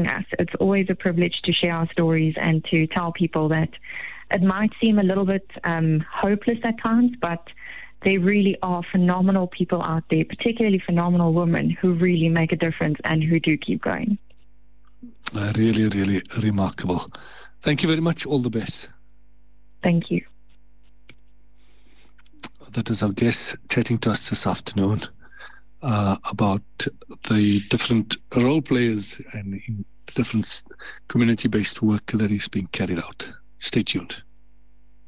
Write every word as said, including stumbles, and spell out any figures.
joining us. It's always a privilege to share our stories and to tell people that it might seem a little bit um, hopeless at times, but there really are phenomenal people out there, particularly phenomenal women who really make a difference and who do keep going. Uh, really, really remarkable. Thank you very much. All the best. Thank you. That is our guest chatting to us this afternoon uh, about the different role players and in different community-based work that is being carried out. Stay tuned.